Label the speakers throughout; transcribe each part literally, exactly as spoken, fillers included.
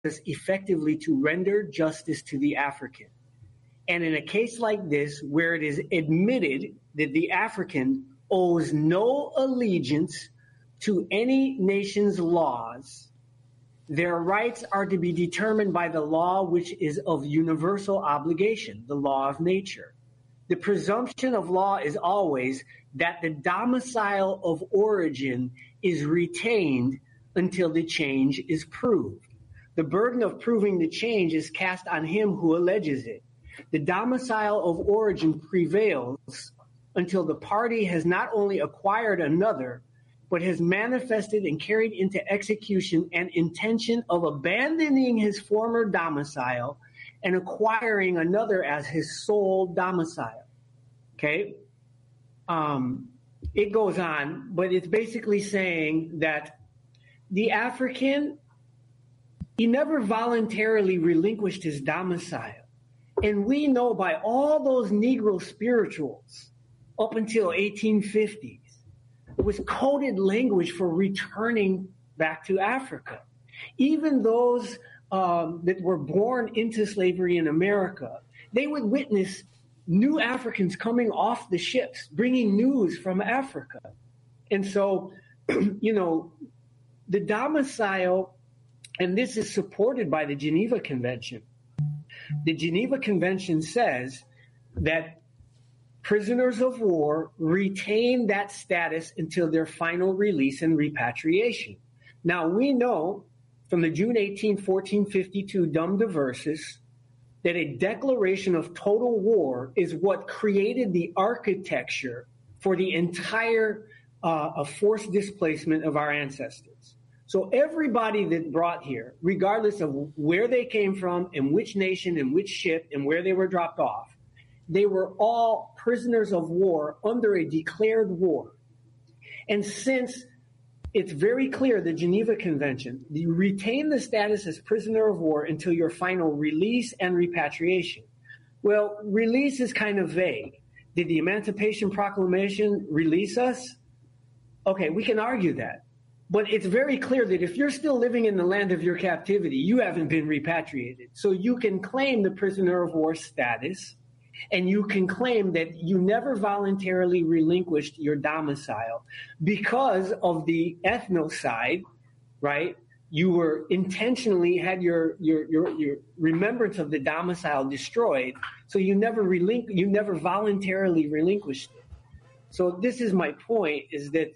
Speaker 1: effectively to render justice to the African. And in a case like this, where it is admitted that the African owes no allegiance to any nation's laws, their rights are to be determined by the law which is of universal obligation, the law of nature. The presumption of law is always that the domicile of origin is retained until the change is proved. The burden of proving the change is cast on him who alleges it. The domicile of origin prevails until the party has not only acquired another, but has manifested and carried into execution an intention of abandoning his former domicile and acquiring another as his sole domicile. Okay? Um, it goes on, but it's basically saying that the African, he never voluntarily relinquished his domicile. And we know by all those Negro spirituals up until eighteen fifties, it was coded language for returning back to Africa. Even those um, that were born into slavery in America, they would witness new Africans coming off the ships, bringing news from Africa. And so, you know, the domicile, and this is supported by the Geneva Convention. The Geneva Convention says that prisoners of war retain that status until their final release and repatriation. Now, we know from the June eighteenth, fourteen fifty-two Dum Diversas that a declaration of total war is what created the architecture for the entire uh, forced displacement of our ancestors. So everybody that brought here, regardless of where they came from and which nation and which ship and where they were dropped off, they were all prisoners of war under a declared war. And since it's very clear, the Geneva Convention, you retain the status as prisoner of war until your final release and repatriation. Well, release is kind of vague. Did the Emancipation Proclamation release us? Okay, we can argue that. But it's very clear that if you're still living in the land of your captivity, you haven't been repatriated. So you can claim the prisoner of war status, and you can claim that you never voluntarily relinquished your domicile because of the ethnocide, right? You were intentionally had your your your, your remembrance of the domicile destroyed, so you never relinqu- you never voluntarily relinquished it. So this is my point: is that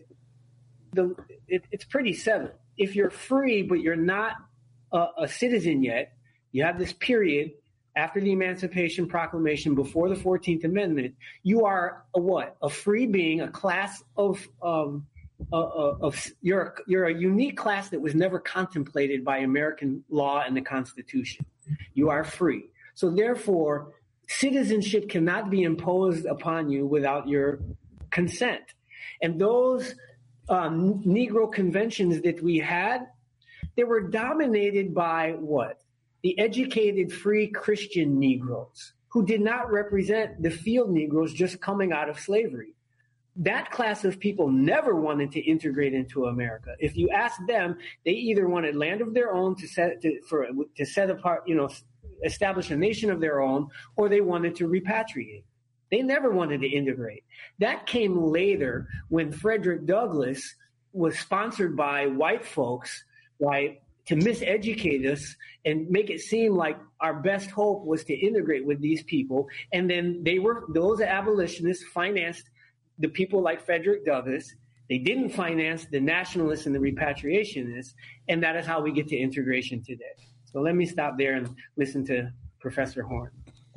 Speaker 1: the it, it's pretty settled. If you're free but you're not a, a citizen yet, you have this period after the Emancipation Proclamation, before the fourteenth Amendment, you are a what? A free being, a class of, um, uh, of you're, you're a unique class that was never contemplated by American law and the Constitution. You are free. So therefore, citizenship cannot be imposed upon you without your consent. And those um, Negro conventions that we had, they were dominated by what? The educated, free Christian Negroes who did not represent the field Negroes just coming out of slavery. That class of people never wanted to integrate into America. If you ask them, they either wanted land of their own to set to, for to set apart, you know, establish a nation of their own, or they wanted to repatriate. They never wanted to integrate. That came later when Frederick Douglass was sponsored by white folks, right? To miseducate us and make it seem like our best hope was to integrate with these people. And then they were, those abolitionists financed the people like Frederick Douglass. They didn't finance the nationalists and the repatriationists. And that is how we get to integration today. So let me stop there and listen to Professor Horne.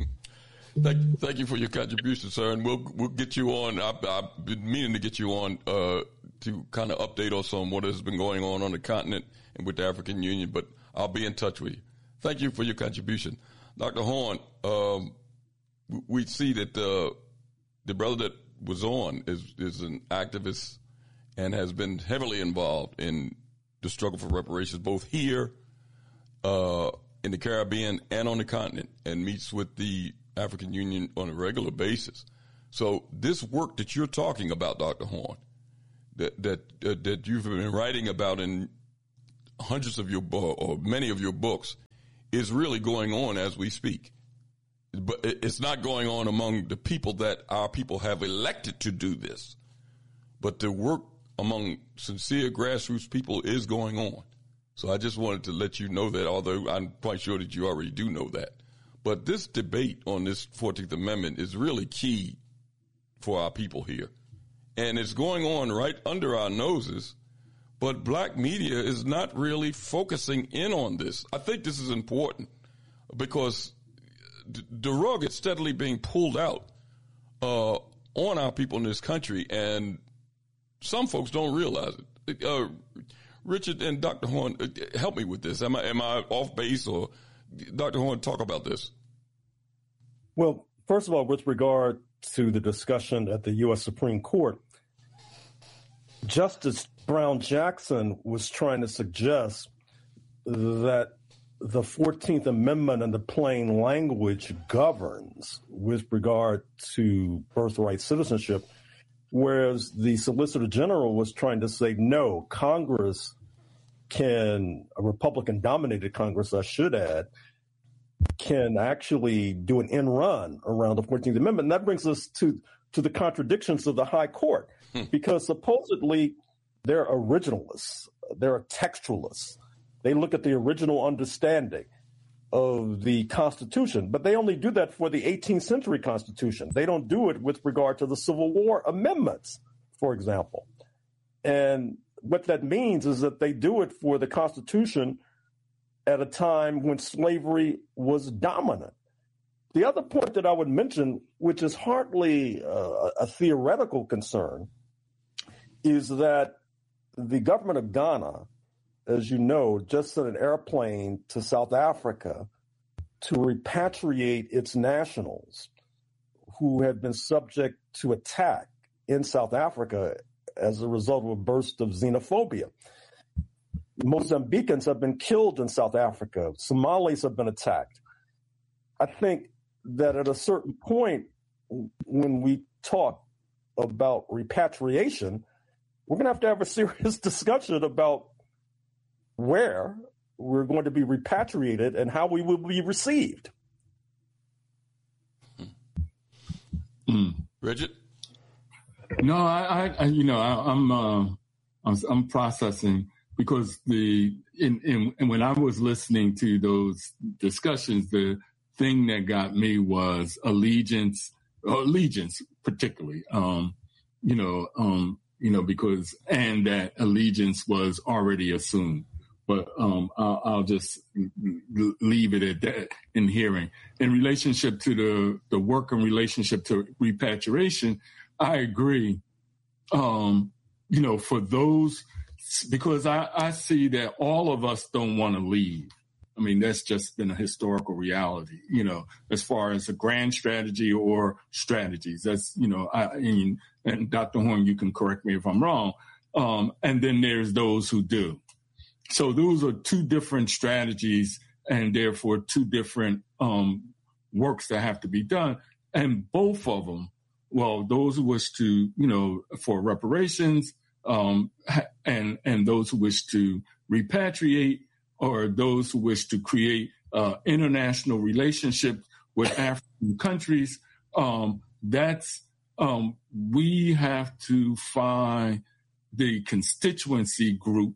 Speaker 2: Thank, thank you for your contribution, sir. And we'll, we'll get you on. I, I've been meaning to get you on, uh, to kind of update us on what has been going on on the continent and with the African Union, but I'll be in touch with you. Thank you for your contribution. Doctor Horne, um, we see that, uh, the brother that was on is, is an activist and has been heavily involved in the struggle for reparations, both here, uh, in the Caribbean and on the continent, and meets with the African Union on a regular basis. So this work that you're talking about, Doctor Horne, that that uh, that you've been writing about in hundreds of your bo- or many of your books is really going on as we speak. But it's not going on among the people that our people have elected to do this. But the work among sincere grassroots people is going on. So I just wanted to let you know that, although I'm quite sure that you already do know that. But this debate on this fourteenth Amendment is really key for our people here. And it's going on right under our noses, but black media is not really focusing in on this. I think this is important because the rug is steadily being pulled out uh, on our people in this country, and some folks don't realize it. Uh, Richard and Doctor Horne, help me with this. Am I am I off base, or Doctor Horne, talk about this?
Speaker 3: Well, first of all, with regard to the discussion at the U S Supreme Court, Justice Brown Jackson was trying to suggest that the fourteenth Amendment and the plain language governs with regard to birthright citizenship, whereas the Solicitor General was trying to say, no, Congress can, a Republican-dominated Congress, I should add, can actually do an end run around the fourteenth Amendment. And that brings us to, to the contradictions of the High Court, hmm. because supposedly they're originalists, they're textualists. They look at the original understanding of the Constitution, but they only do that for the eighteenth century Constitution. They don't do it with regard to the Civil War amendments, for example. And what that means is that they do it for the Constitution at a time when slavery was dominant. The other point that I would mention, which is hardly uh, a theoretical concern, is that the government of Ghana, as you know, just sent an airplane to South Africa to repatriate its nationals who had been subject to attack in South Africa as a result of a burst of xenophobia. Mozambicans have been killed in South Africa. Somalis have been attacked. I think that at a certain point, when we talk about repatriation, we're going to have to have a serious discussion about where we're going to be repatriated and how we will be received.
Speaker 2: Mm. Bridget?
Speaker 4: No, I, I you know, I, I'm, uh, I'm, I'm processing because the in, in and when I was listening to those discussions, the thing that got me was allegiance, allegiance particularly, um, you know, um, you know, because and that allegiance was already assumed. But um, I'll, I'll just leave it at that in hearing. In relationship to the, the work in relationship to repatriation, I agree. Um, you know, for those, because I, I see that all of us don't want to leave. I mean, that's just been a historical reality, you know, as far as a grand strategy or strategies. That's, you know, I, and, and Doctor Horne, you can correct me if I'm wrong. Um, and then there's those who do. So those are two different strategies and therefore two different um, works that have to be done. And both of them, well, those who wish to, you know, for reparations um, and, and those who wish to repatriate or those who wish to create uh, international relationships with African countries, um, that's, um, we have to find the constituency group,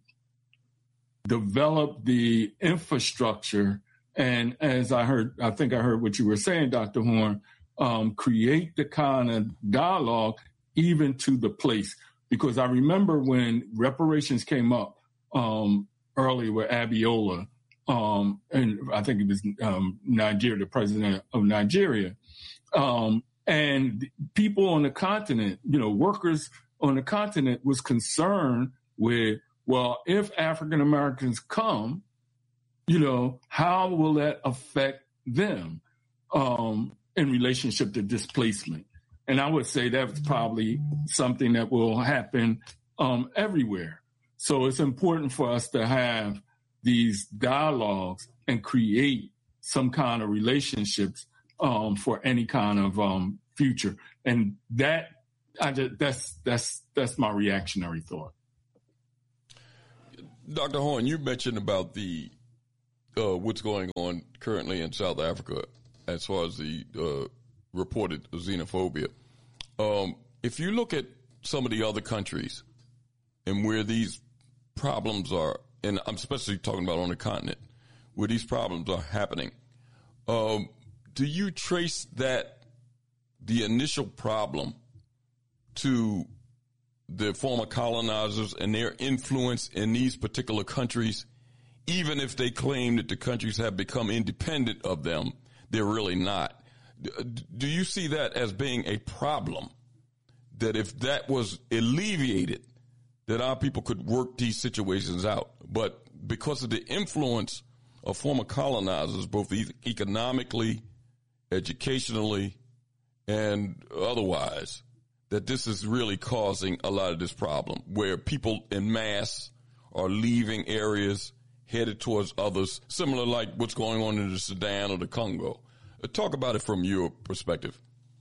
Speaker 4: develop the infrastructure, and as I heard, I think I heard what you were saying, Doctor Horne, um, create the kind of dialogue even to the place. Because I remember when reparations came up um, earlier with Abiola, um, and I think it was um, Nigeria, the president of Nigeria, um, and people on the continent, you know, workers on the continent was concerned with, well, if African Americans come, you know, how will that affect them um, in relationship to displacement? And I would say that's probably something that will happen um, everywhere. So it's important for us to have these dialogues and create some kind of relationships um, for any kind of um, future. And that, I just, that's that's that's my reactionary thought.
Speaker 2: Doctor Horn, you mentioned about the uh, what's going on currently in South Africa as far as the uh, reported xenophobia. Um, if you look at some of the other countries and where these problems are, and I'm especially talking about on the continent, where these problems are happening, um, do you trace that, the initial problem, to the former colonizers and their influence in these particular countries? Even if they claim that the countries have become independent of them, they're really not. Do you see that as being a problem? That if that was alleviated, that our people could work these situations out. But because of the influence of former colonizers, both economically, educationally, and otherwise, that this is really causing a lot of this problem, where people en masse are leaving areas headed towards others, similar like what's going on in the Sudan or the Congo. Uh, talk about it from your perspective.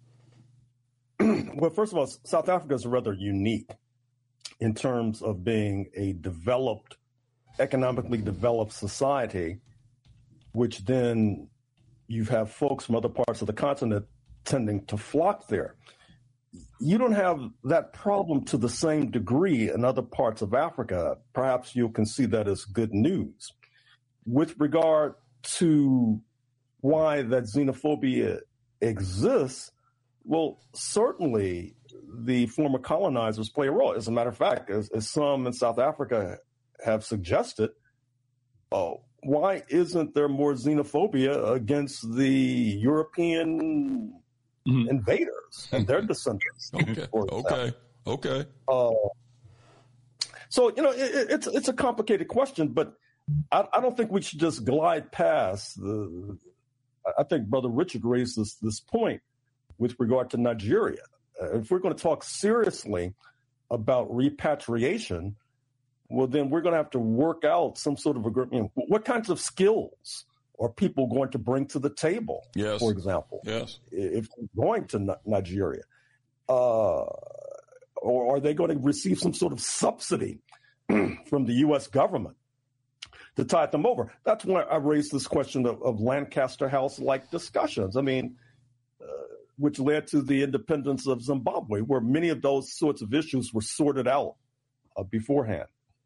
Speaker 3: Well, first of all, South Africa is rather unique in terms of being a developed, economically developed society, which then you have folks from other parts of the continent tending to flock there. You don't have that problem to the same degree in other parts of Africa. Perhaps you can see that as good news. With regard to why that xenophobia exists, well, certainly the former colonizers play a role. As a matter of fact, as, as some in South Africa have suggested, oh, why isn't there more xenophobia against the European mm-hmm. invaders and their descendants?
Speaker 2: Okay, okay, okay.
Speaker 3: Uh, so, you know, it, it's it's a complicated question, but I, I don't think we should just glide past the. I think Brother Richard raised this, this point with regard to Nigeria. Uh, if we're going to talk seriously about repatriation, well, then we're going to have to work out some sort of agreement. What kinds of skills are people going to bring to the table,
Speaker 2: yes.
Speaker 3: for example,
Speaker 2: yes.
Speaker 3: if they're going to Nigeria? Uh, or are they going to receive some sort of subsidy from the U S government to tide them over? That's why I raised this question of, of Lancaster House-like discussions. I mean, uh, which led to the independence of Zimbabwe, where many of those sorts of issues were sorted out uh, beforehand.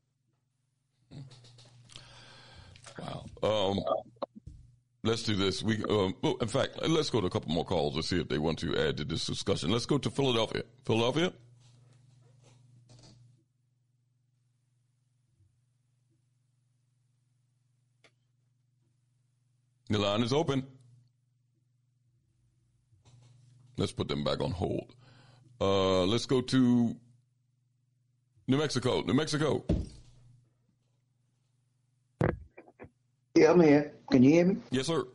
Speaker 2: Wow. Um, let's do this. We, um, well, in fact, let's go to a couple more calls to see if they want to add to this discussion. Let's go to Philadelphia. Philadelphia? The line is open. Let's put them back on hold. Uh, let's go to New Mexico. New Mexico.
Speaker 5: Yeah, I'm here. Can you hear me?
Speaker 2: Yes, sir.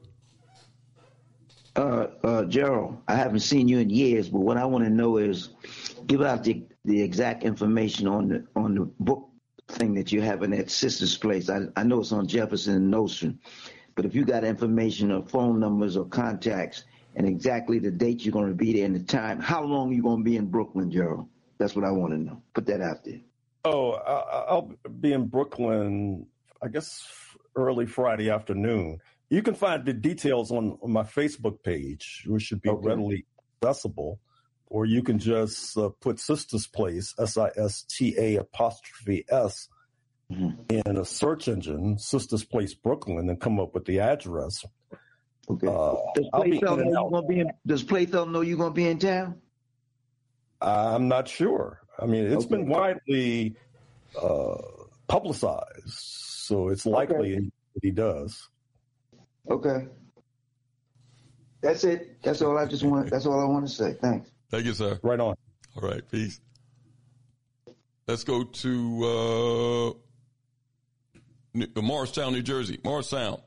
Speaker 5: Uh, uh, Gerald, I haven't seen you in years, but what I want to know is, give out the, the exact information on the on the book thing that you have in that sister's place. I, I know it's on Jefferson and Nostrand, but if you got information or phone numbers or contacts and exactly the date you're going to be there and the time, how long are you going to be in Brooklyn, Gerald? That's what I want to know. Put that out there.
Speaker 3: Oh, I'll be in Brooklyn, I guess, early Friday afternoon. You can find the details on, on my Facebook page, which should be okay. readily accessible, or you can just uh, put Sista's Place, S I S T A apostrophe S, mm-hmm. in a search engine, Sista's Place Brooklyn, and come up with the address.
Speaker 5: Okay. Uh, does Playfell know you're gonna be in, does Playfell know you're going to be in town?
Speaker 3: I'm not sure. I mean, it's okay. been widely uh, publicized, so it's likely okay. that he does.
Speaker 5: Okay. That's it. That's all I just want. That's all I want to say. Thanks.
Speaker 2: Thank you, sir.
Speaker 3: Right on.
Speaker 2: All right. Peace. Let's go to uh, Morristown, New Jersey. Morristown.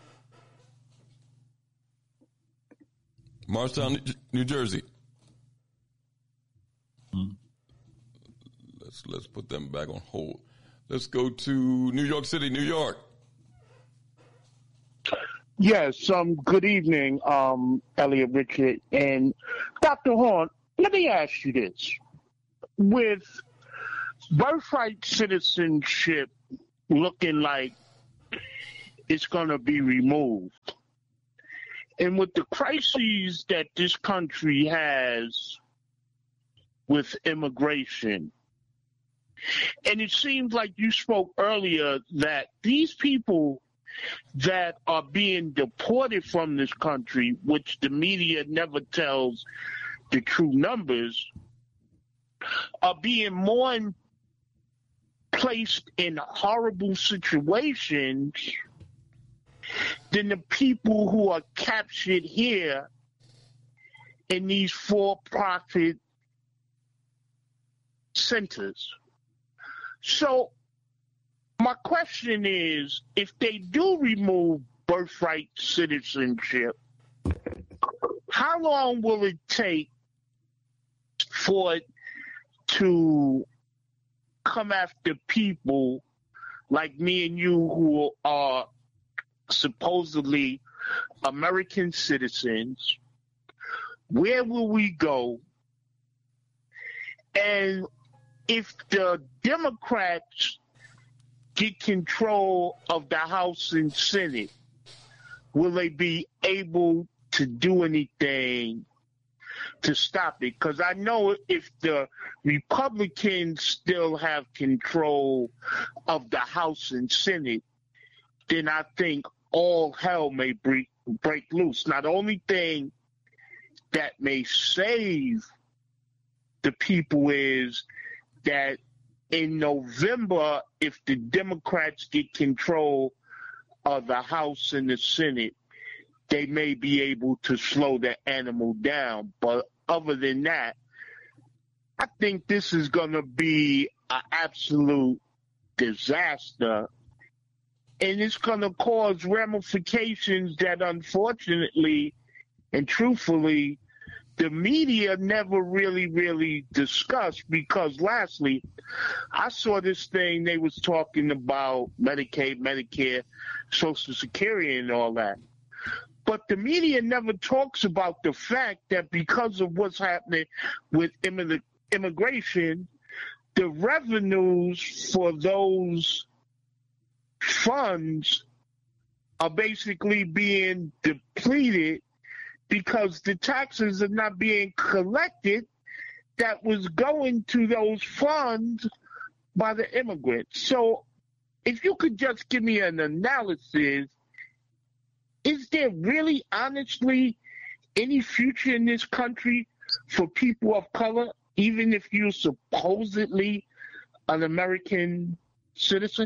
Speaker 2: Morristown, New Jersey. Hmm. Let's let's put them back on hold. Let's go to New York City, New York.
Speaker 6: Yes, um, good evening, um, Elliot Richard. And Doctor Horn, let me ask you this. With birthright citizenship looking like it's going to be removed. And with the crises that this country has with immigration, and it seems like you spoke earlier that these people that are being deported from this country, which the media never tells the true numbers, are being more in, placed in horrible situations than the people who are captured here in these for-profit centers. So my question is, if they do remove birthright citizenship, how long will it take for it to come after people like me and you who are supposedly American citizens? Where will we go? And if the Democrats get control of the House and Senate, will they be able to do anything to stop it? Because I know if the Republicans still have control of the House and Senate, then I think all hell may break, break loose. Now, the only thing that may save the people is that in November, if the Democrats get control of the House and the Senate, they may be able to slow the animal down. But other than that, I think this is going to be an absolute disaster. And it's going to cause ramifications that unfortunately and truthfully, the media never really, really discussed. Because lastly, I saw this thing, they was talking about Medicaid, Medicare, Social Security and all that. But the media never talks about the fact that because of what's happening with immig- immigration, the revenues for those funds are basically being depleted because the taxes are not being collected that was going to those funds by the immigrants. So if you could just give me an analysis, is there really honestly any future in this country for people of color, even if you're supposedly an American citizen?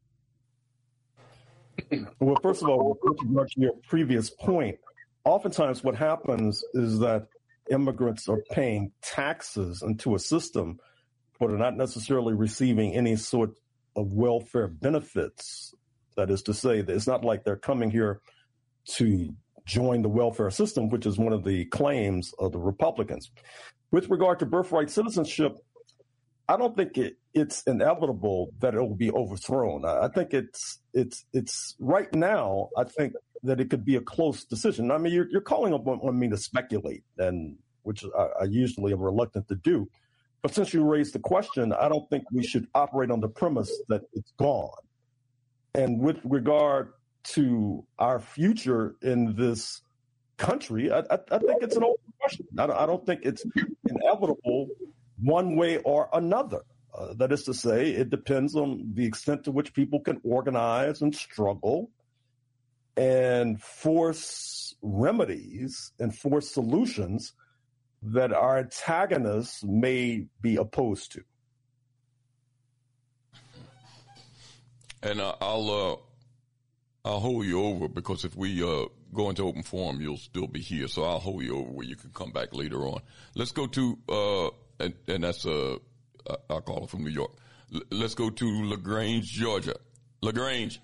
Speaker 3: Well, first of all, with regard to your previous point, oftentimes what happens is that immigrants are paying taxes into a system, but are not necessarily receiving any sort of welfare benefits. That is to say, that it's not like they're coming here to join the welfare system, which is one of the claims of the Republicans. With regard to birthright citizenship, I don't think it, it's inevitable that it will be overthrown. I think it's it's it's right now. I think that it could be a close decision. I mean, you're, you're calling upon on me to speculate, and which I, I usually am reluctant to do. But since you raised the question, I don't think we should operate on the premise that it's gone. And with regard to our future in this country, I, I, I think it's an open question. I don't, I don't think it's inevitable one way or another. Uh, that is to say, it depends on the extent to which people can organize and struggle and force remedies and force solutions that our antagonists may be opposed to.
Speaker 2: And uh, I'll uh, I'll hold you over, because if we uh, go into open forum, you'll still be here. So I'll hold you over where you can come back later on. Let's go to, uh, and, and that's uh, I'll call it from New York. L- let's go to LaGrange, Georgia. LaGrange.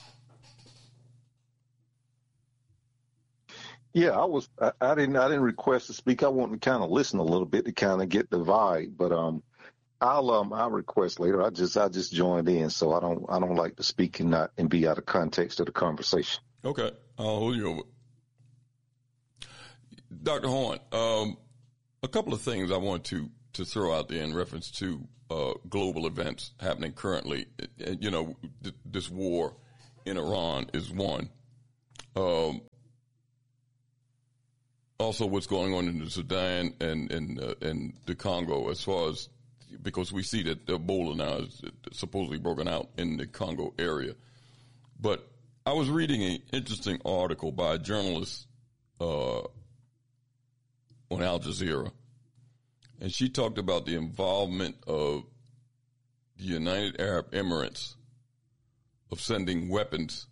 Speaker 7: Yeah, I was. I, I didn't. I didn't request to speak. I wanted to kind of listen a little bit to kind of get the vibe. But um, I'll um, I'll request later. I just I just joined in, so I don't I don't like to speak and not and be out of context of the conversation.
Speaker 2: Okay, I'll hold you over. Doctor Horn, um, a couple of things I want to to throw out there in reference to uh, global events happening currently. You know, th- this war in Iran is one. Um, also, what's going on in the Sudan and and uh, and the Congo, as far as because we see that Ebola now is supposedly broken out in the Congo area. But I was reading an interesting article by a journalist uh, on Al Jazeera, and she talked about the involvement of the United Arab Emirates of sending weapons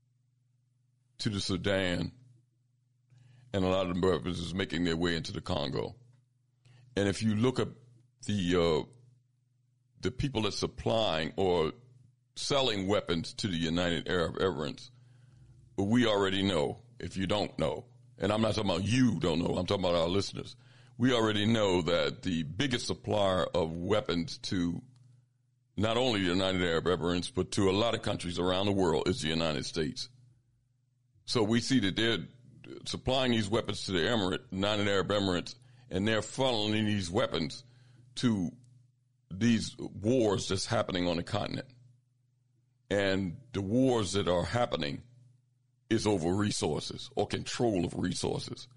Speaker 2: to the Sudan, and a lot of the weapons is making their way into the Congo. And if you look at the uh, the people that's supplying or selling weapons to the United Arab Emirates, we already know, if you don't know, and I'm not talking about you don't know, I'm talking about our listeners, we already know that the biggest supplier of weapons to not only the United Arab Emirates, but to a lot of countries around the world is the United States. So we see that they're supplying these weapons to the Emirate, United Arab Emirates, and they're funneling these weapons to these wars that's happening on the continent. And the wars that are happening is over resources or control of resources.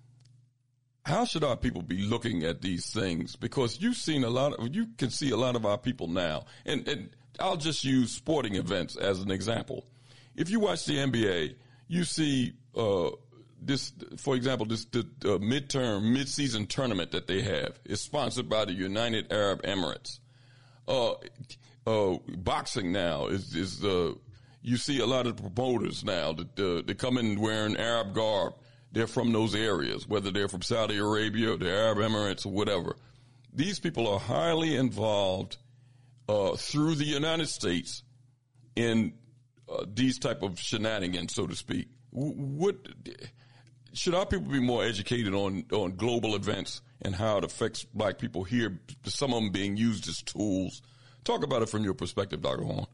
Speaker 2: How should our people be looking at these things? Because you've seen a lot of, you can see a lot of our people now, and, and I'll just use sporting events as an example. If you watch the N B A, you see uh, this, for example, this the uh, midterm, mid-season tournament that they have is sponsored by the United Arab Emirates. Uh, uh, boxing now is, is uh, you see a lot of promoters now that uh, they come in wearing Arab garb. They're from those areas, whether they're from Saudi Arabia, the Arab Emirates, or whatever. These people are highly involved uh, through the United States in uh, these type of shenanigans, so to speak. What should our people be more educated on on global events and how it affects black people here? Some of them being used as tools. Talk about it from your perspective, Doctor Horn.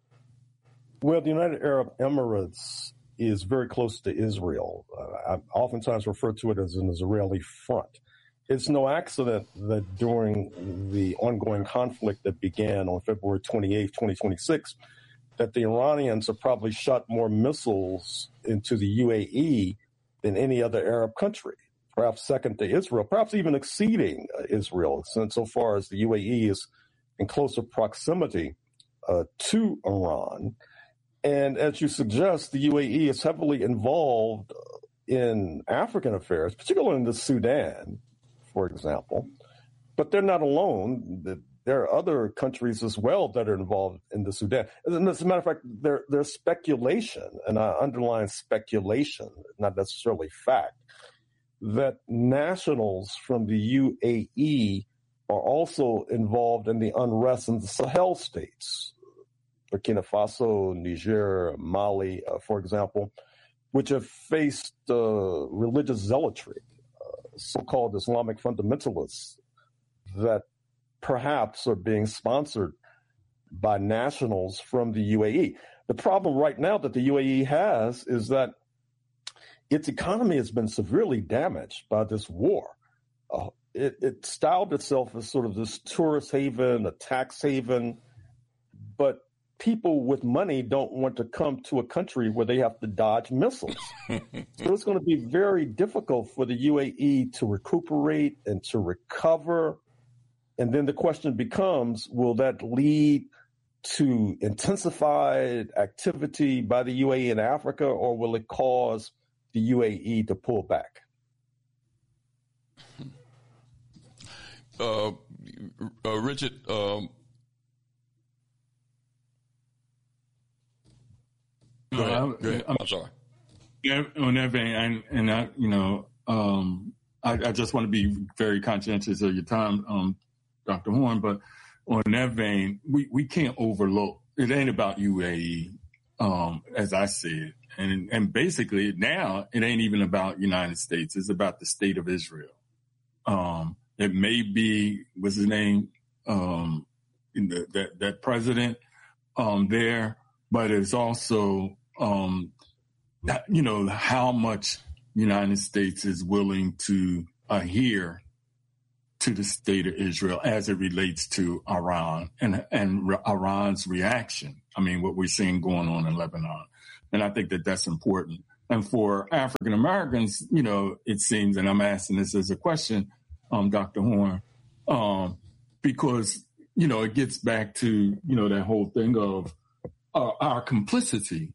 Speaker 3: Well, the United Arab Emirates is very close to Israel. Uh, I oftentimes refer to it as an Israeli front. It's no accident that during the ongoing conflict that began on February twenty-eighth, twenty twenty-six, that the Iranians have probably shot more missiles into the U A E than any other Arab country, perhaps second to Israel, perhaps even exceeding uh, Israel, since so far as the U A E is in closer proximity uh, to Iran. And as you suggest, the U A E is heavily involved in African affairs, particularly in the Sudan, for example. But they're not alone. There are other countries as well that are involved in the Sudan. And as a matter of fact, there, there's speculation, and I underline speculation, not necessarily fact, that nationals from the U A E are also involved in the unrest in the Sahel states, Burkina Faso, Niger, Mali, uh, for example, which have faced uh, religious zealotry, uh, so-called Islamic fundamentalists that perhaps are being sponsored by nationals from the U A E. The problem right now that the U A E has is that its economy has been severely damaged by this war. Uh, it, it styled itself as sort of this tourist haven, a tax haven, but people with money don't want to come to a country where they have to dodge missiles. So it's going to be very difficult for the U A E to recuperate and to recover. And then the question becomes, will that lead to intensified activity by the U A E in Africa, or will it cause the U A E to pull back?
Speaker 2: Uh, uh, Richard, um, Go ahead.
Speaker 4: Uh,
Speaker 2: Go ahead.
Speaker 4: I'm,
Speaker 2: I'm sorry.
Speaker 4: Yeah, on that vein, and, and I, you know, um, I, I just want to be very conscientious of your time, um, Doctor Horn. But on that vein, we, we can't overlook. It ain't about U A E, um, as I see it, and and basically now it ain't even about United States. It's about the state of Israel. Um, it may be what's his name, um, in the, that that president um, there. But it's also, um, you know, how much United States is willing to adhere to the state of Israel as it relates to Iran and, and re- Iran's reaction. I mean, what we're seeing going on in Lebanon. And I think that that's important. And for African Americans, you know, it seems, and I'm asking this as a question, um, Doctor Horne, um, because, you know, it gets back to, you know, that whole thing of uh, our complicity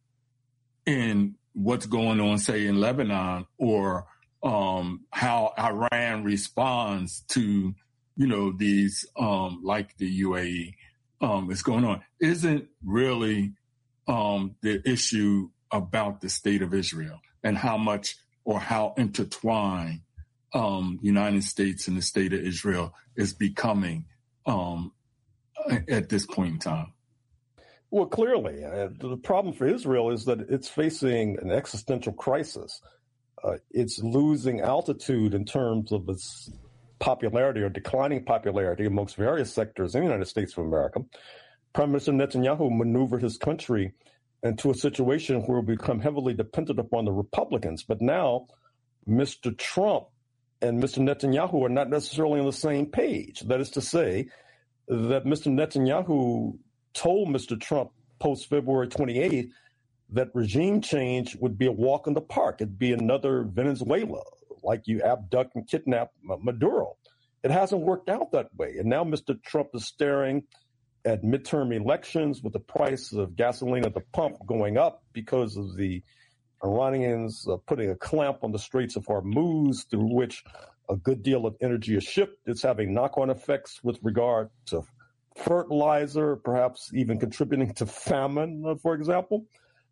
Speaker 4: in what's going on, say, in Lebanon, or um, how Iran responds to, you know, these, um, like the U A E, um, is going on. Isn't really um, the issue about the state of Israel and how much or how intertwined um, the United States and the state of Israel is becoming um, at this point in time?
Speaker 3: Well, clearly, uh, the problem for Israel is that it's facing an existential crisis. Uh, it's losing altitude in terms of its popularity or declining popularity amongst various sectors in the United States of America. Prime Minister Netanyahu maneuvered his country into a situation where we become heavily dependent upon the Republicans. But now Mister Trump and Mister Netanyahu are not necessarily on the same page. That is to say that Mister Netanyahu told Mister Trump post-February twenty-eighth that regime change would be a walk in the park. It'd be another Venezuela, like you abduct and kidnap Maduro. It hasn't worked out that way. And now Mister Trump is staring at midterm elections with the price of gasoline at the pump going up because of the Iranians uh, putting a clamp on the Straits of Hormuz, through which a good deal of energy is shipped. It's having knock-on effects with regard to fertilizer, perhaps even contributing to famine, uh, for example.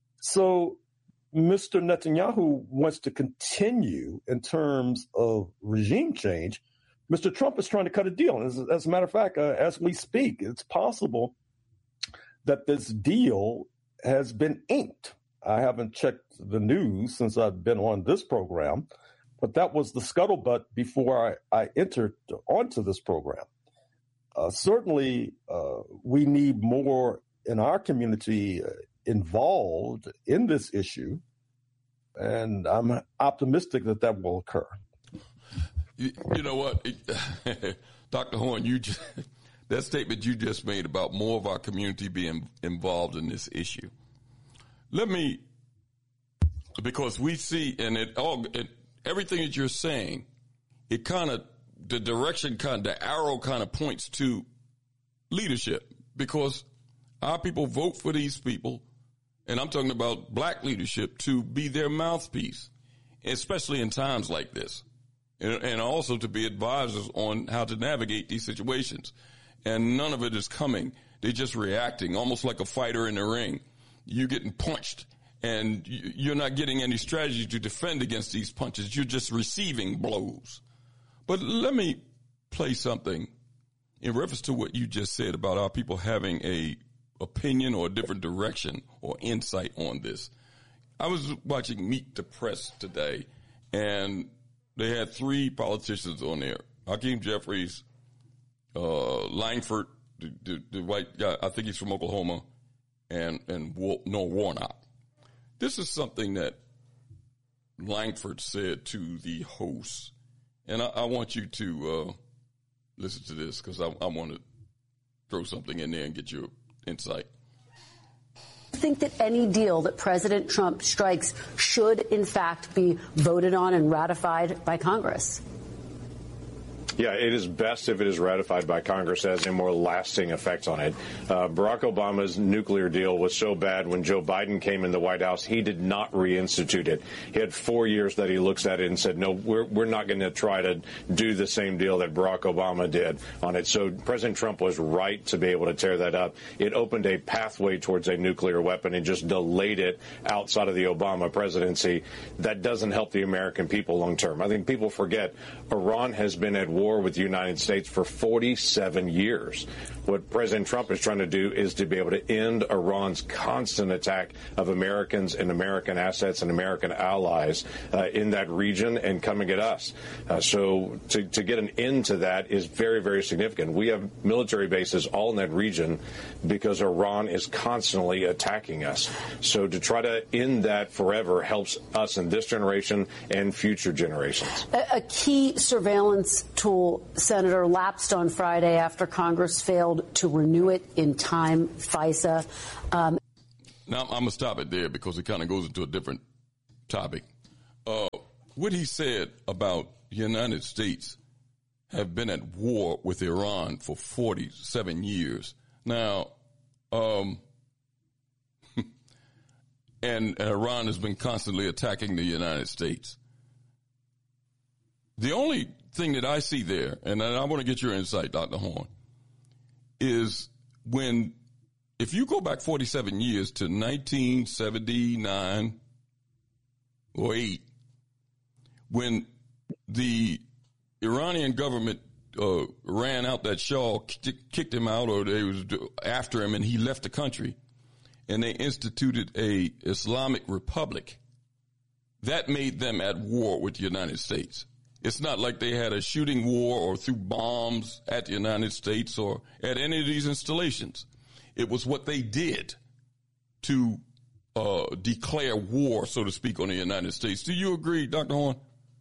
Speaker 3: So Mister Netanyahu wants to continue in terms of regime change. Mister Trump is trying to cut a deal. As, as a matter of fact, uh, as we speak, it's possible that this deal has been inked. I haven't checked the news since I've been on this program, but that was the scuttlebutt before I, I entered onto this program. Uh, certainly, uh, we need more in our community uh, involved in this issue, and I'm optimistic that that will occur.
Speaker 2: You, you know what, Doctor Horne, you just, that statement you just made about more of our community being involved in this issue. Let me, because we see, and it all, it, everything that you're saying, it kind of, the direction kind of, the arrow kind of points to leadership, because our people vote for these people, and I'm talking about black leadership, to be their mouthpiece, especially in times like this. And also to be advisors on how to navigate these situations. And none of it is coming. They're just reacting, almost like a fighter in the ring. You're getting punched, and you're not getting any strategy to defend against these punches. You're just receiving blows. But let me play something in reference to what you just said about our people having a opinion or a different direction or insight on this. I was watching Meet the Press today, and they had three politicians on there: Hakeem Jeffries, uh, Langford, the, the, the white guy, I think he's from Oklahoma, and and Noah Warnock. This is something that Langford said to the host, and I, I want you to uh, listen to this, because I, I want to throw something in there and get your insight.
Speaker 8: Think that any deal that President Trump strikes should, in fact, be voted on and ratified by Congress?
Speaker 9: Yeah, it is best if it is ratified by Congress, as a more lasting effect on it. Uh, Barack Obama's nuclear deal was so bad when Joe Biden came in the White House, he did not reinstitute it. He had four years that he looks at it and said, no, we're, we're not going to try to do the same deal that Barack Obama did on it. So President Trump was right to be able to tear that up. It opened a pathway towards a nuclear weapon and just delayed it outside of the Obama presidency. That doesn't help the American people long term. I think people forget Iran has been at war with the United States for forty-seven years. What President Trump is trying to do is to be able to end Iran's constant attack of Americans and American assets and American allies uh, in that region and coming at us. Uh, so to, to get an end to that is very, very significant. We have military bases all in that region because Iran is constantly attacking us. So to try to end that forever helps us in this generation and future generations.
Speaker 8: A, a key surveillance tool rule, Senator, lapsed on Friday after Congress failed to renew it in time. FISA. Um,
Speaker 2: now, I'm going to stop it there because it kind of goes into a different topic. Uh, what he said about the United States have been at war with Iran for forty-seven years. Now, um, and Iran has been constantly attacking the United States. The only thing that I see there, and I want to get your insight, Doctor Horne, is when, if you go back forty-seven years to nineteen seventy-nine or eight, when the Iranian government uh, ran out that Shah, kicked him out, or they was after him, and he left the country, and they instituted a Islamic Republic, that made them at war with the United States. It's not like they had a shooting war or threw bombs at the United States or at any of these installations. It was what they did to uh, declare war, so to speak, on the United States. Do you agree, Doctor Horne?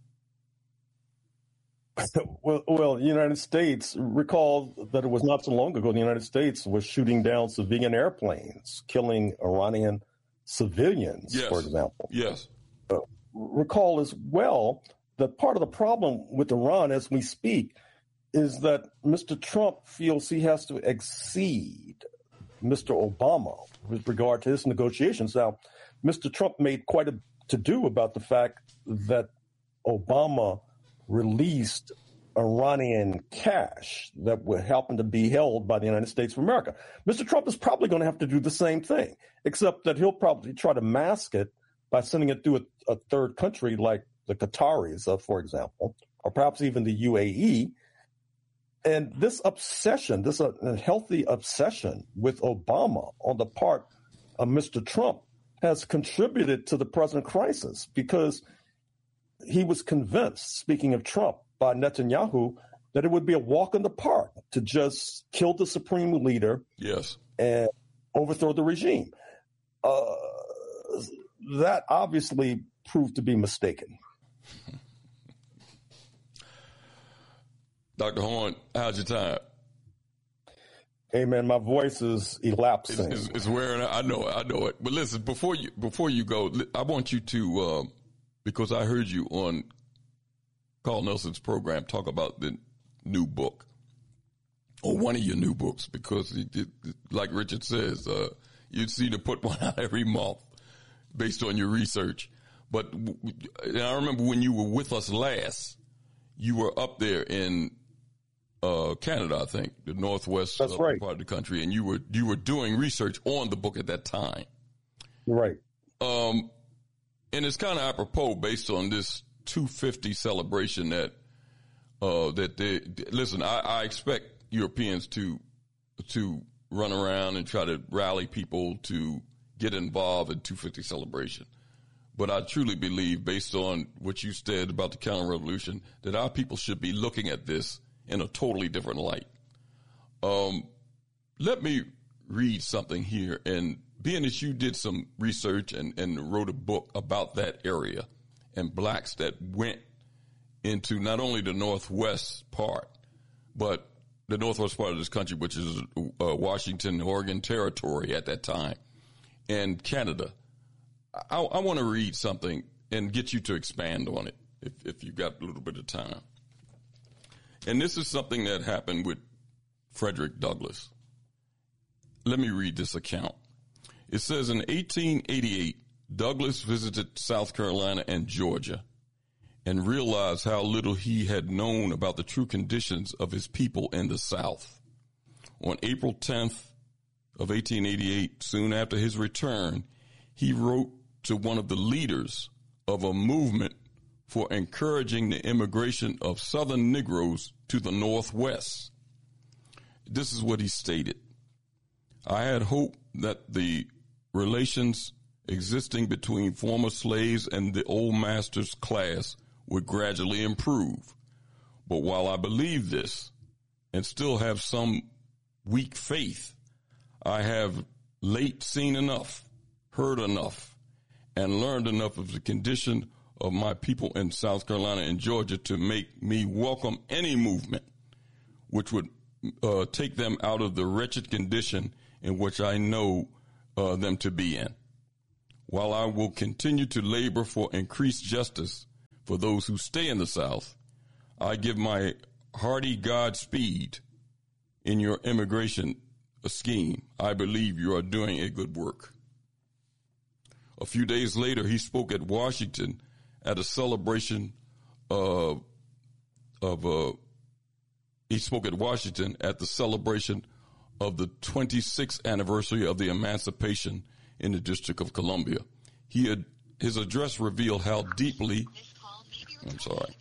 Speaker 3: Well, well, the United States, recall that it was not so long ago, the United States was shooting down civilian airplanes, killing Iranian civilians,
Speaker 2: yes.
Speaker 3: for example.
Speaker 2: Yes.
Speaker 3: Uh, recall as well that part of the problem with Iran as we speak is that Mister Trump feels he has to exceed Mister Obama with regard to his negotiations. Now, Mister Trump made quite a to-do about the fact that Obama released Iranian cash that would happen to be held by the United States of America. Mister Trump is probably going to have to do the same thing, except that he'll probably try to mask it by sending it through a, a third country like the Qataris, uh, for example, or perhaps even the U A E. And this obsession, this uh, healthy obsession with Obama on the part of Mister Trump has contributed to the present crisis because he was convinced, speaking of Trump, by Netanyahu, that it would be a walk in the park to just kill the supreme leader
Speaker 2: yes.
Speaker 3: and overthrow the regime. Uh, that obviously proved to be mistaken.
Speaker 2: Doctor Horne, how's your time?
Speaker 3: Hey man, my voice is elapsing.
Speaker 2: It's, it's, it's wearing out. I know it. I know it. But listen, before you before you go, I want you to, uh, because I heard you on Carl Nelson's program talk about the new book, or one of your new books, because it, it, like Richard says, uh, you'd see to put one out every month based on your research. But and I remember when you were with us last, you were up there in uh, Canada, I think, the northwest
Speaker 3: That's right.
Speaker 2: part of the country, and you were you were doing research on the book at that time.
Speaker 3: Right.
Speaker 2: Um, and it's kind of apropos based on this two fifty celebration that uh, that they listen. I, I expect Europeans to to run around and try to rally people to get involved in two fifty celebration. But I truly believe, based on what you said about the counter-revolution, that our people should be looking at this in a totally different light. Um, let me read something here. And being that you did some research and, and wrote a book about that area and blacks that went into not only the northwest part, but the northwest part of this country, which is uh, Washington, Oregon territory at that time, and Canada. I, I want to read something and get you to expand on it if, if you've got a little bit of time. And this is something that happened with Frederick Douglass. Let me read this account. It says in eighteen eighty-eight, Douglass visited South Carolina and Georgia and realized how little he had known about the true conditions of his people in the South. On April tenth of eighteen eighty-eight, soon after his return, he wrote to one of the leaders of a movement for encouraging the immigration of Southern Negroes to the Northwest. This is what he stated. I had hoped that the relations existing between former slaves and the old master's class would gradually improve. But while I believe this and still have some weak faith, I have late seen enough, heard enough, and learned enough of the condition of my people in South Carolina and Georgia to make me welcome any movement which would uh, take them out of the wretched condition in which I know uh, them to be in. While I will continue to labor for increased justice for those who stay in the South, I give my hearty Godspeed in your immigration scheme. I believe you are doing a good work. A few days later, he spoke at Washington at a celebration uh, of, uh, he spoke at Washington at the celebration of the twenty-sixth anniversary of the emancipation in the District of Columbia. He had, his address revealed how deeply, I'm sorry.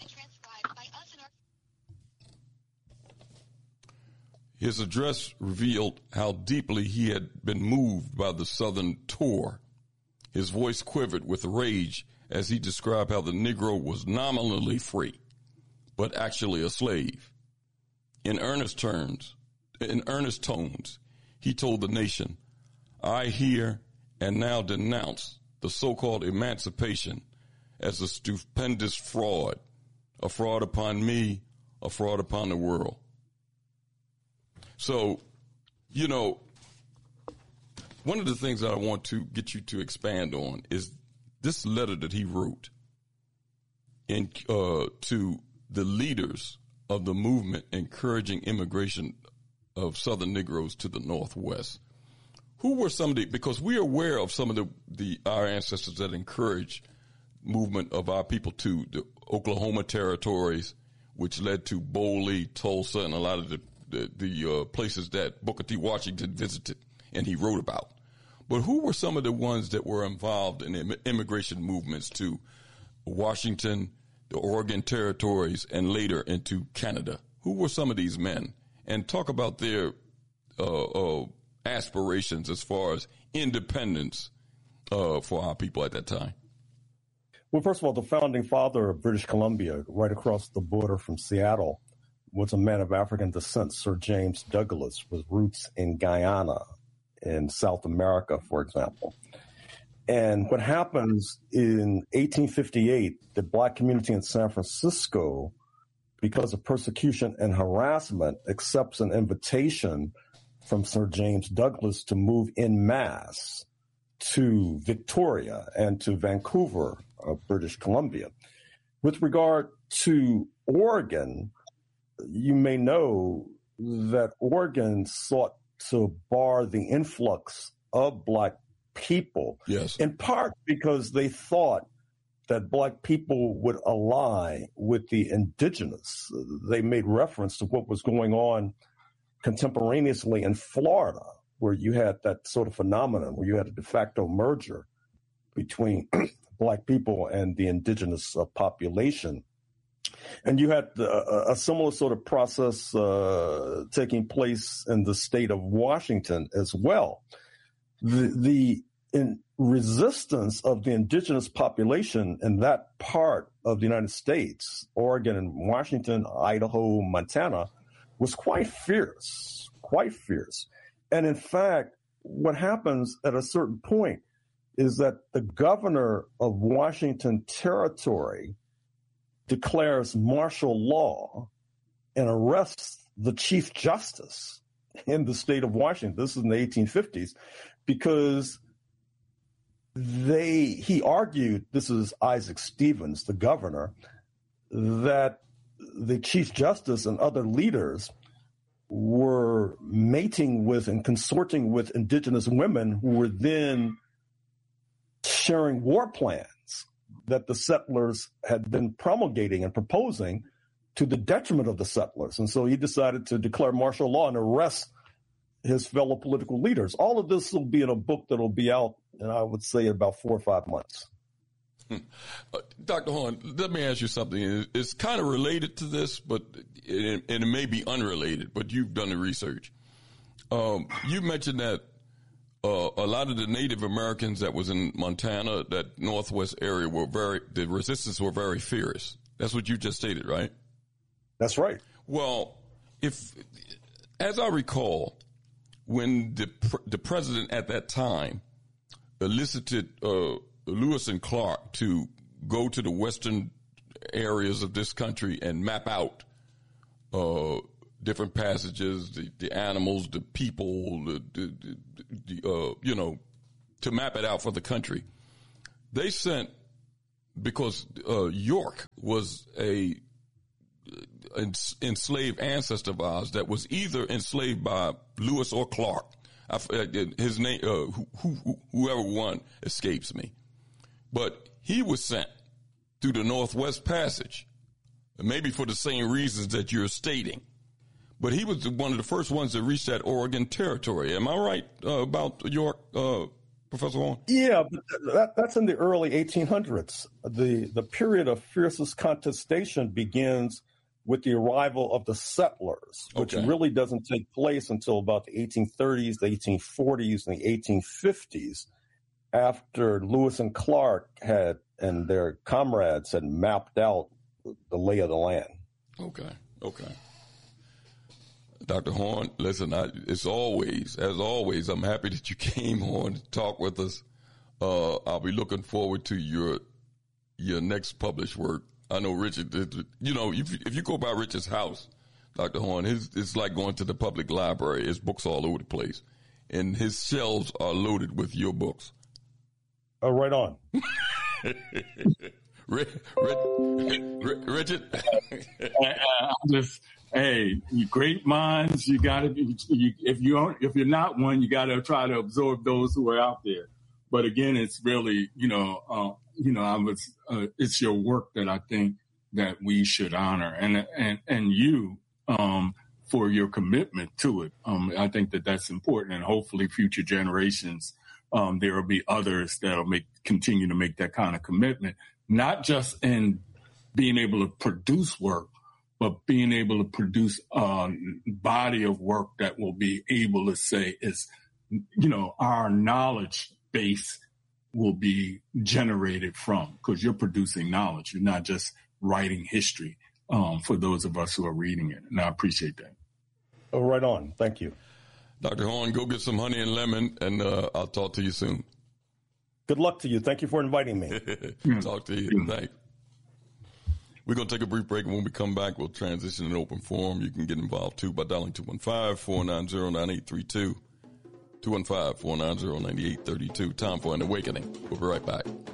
Speaker 2: His address revealed how deeply he had been moved by the Southern tour. His voice quivered with rage as he described how the Negro was nominally free, but actually a slave. In earnest terms, in earnest tones, he told the nation, I hear and now denounce the so-called emancipation as a stupendous fraud, a fraud upon me, a fraud upon the world. So, you know, one of the things that I want to get you to expand on is this letter that he wrote in, uh, to the leaders of the movement encouraging immigration of Southern Negroes to the Northwest. Who were some of the, because we are aware of some of the, the our ancestors that encouraged movement of our people to the Oklahoma territories, which led to Boley, Tulsa, and a lot of the the, the uh, places that Booker T. Washington visited and he wrote about. But who were some of the ones that were involved in Im- immigration movements to Washington, the Oregon territories, and later into Canada? Who were some of these men? And talk about their uh, uh, aspirations as far as independence uh, for our people at that time.
Speaker 3: Well, first of all, the founding father of British Columbia, right across the border from Seattle, was a man of African descent, Sir James Douglas, with roots in Guyana, in South America, for example. And what happens in eighteen fifty-eight, the black community in San Francisco, because of persecution and harassment, accepts an invitation from Sir James Douglas to move en masse to Victoria and to Vancouver, uh, British Columbia. With regard to Oregon, you may know that Oregon sought to bar the influx of black people,
Speaker 2: yes,
Speaker 3: in part because they thought that black people would ally with the indigenous. They made reference to what was going on contemporaneously in Florida, where you had that sort of phenomenon, where you had a de facto merger between black people and the indigenous uh, population. And you had uh, a similar sort of process uh, taking place in the state of Washington as well. The, the in resistance of the indigenous population in that part of the United States, Oregon and Washington, Idaho, Montana, was quite fierce, quite fierce. And in fact, what happens at a certain point is that the governor of Washington Territory declares martial law and arrests the chief justice in the state of Washington. This is in the eighteen fifties, because they he argued, this is Isaac Stevens, the governor, that the chief justice and other leaders were mating with and consorting with indigenous women who were then sharing war plans that the settlers had been promulgating and proposing to the detriment of the settlers. And so he decided to declare martial law and arrest his fellow political leaders. All of this will be in a book that will be out, and I would say, in about four or five months.
Speaker 2: Hmm. Uh, Doctor Horn, let me ask you something. It's kind of related to this, but it, and it may be unrelated, but you've done the research. Um, you mentioned that Uh, a lot of the Native Americans that was in Montana, that northwest area, were very, the resistance were very fierce. That's what you just stated, right?
Speaker 3: That's right.
Speaker 2: Well, if, as I recall, when the the president at that time elicited uh, Lewis and Clark to go to the western areas of this country and map out uh, different passages, the, the animals, the people, the, the, the, the uh, you know, to map it out for the country. They sent, because uh, York was a enslaved ancestor of ours that was either enslaved by Lewis or Clark. I, his name, uh, who, who, whoever won, escapes me. But he was sent through the Northwest Passage, maybe for the same reasons that you're stating. But he was one of the first ones that reached that Oregon territory. Am I right uh, about York, uh, Professor Horn?
Speaker 3: Yeah, but that, that's in the early eighteen hundreds. The, the period of fiercest contestation begins with the arrival of the settlers, which okay. really doesn't take place until about the eighteen thirties, the eighteen forties, and the eighteen fifties, after Lewis and Clark had and their comrades had mapped out the lay of the land.
Speaker 2: Okay, okay. Doctor Horn, listen, I, it's always, as always, I'm happy that you came on to talk with us. Uh, I'll be looking forward to your your next published work. I know Richard, you know, if, if you go by Richard's house, Doctor Horn, his, it's like going to the public library. His books all over the place. And his shelves are loaded with your books.
Speaker 3: Oh, right on.
Speaker 2: Richard? Richard?
Speaker 4: I'm just, hey, great minds, you got to be, you, if, you aren't, if you're not one, you got to try to absorb those who are out there. But again, it's really, you know, uh, you know, I was, uh, it's your work that I think that we should honor, and and and you um, for your commitment to it. Um, I think that that's important, and hopefully, future generations, um, there will be others that'll make continue to make that kind of commitment, not just in being able to produce work, but being able to produce a body of work that will be able to say is, you know, our knowledge base will be generated from, because you're producing knowledge. You're not just writing history um, for those of us who are reading it. And I appreciate that.
Speaker 3: Oh, right on. Thank you.
Speaker 2: Doctor Horn, go get some honey and lemon, and uh, I'll talk to you soon.
Speaker 3: Good luck to you. Thank you for inviting me.
Speaker 2: Talk to you. Thanks. We're going to take a brief break, and when we come back, we'll transition in open forum. You can get involved, too, by dialing two one five, four nine zero, nine eight three two. two one five, four nine zero, nine eight three two. Time for an awakening. We'll be right back.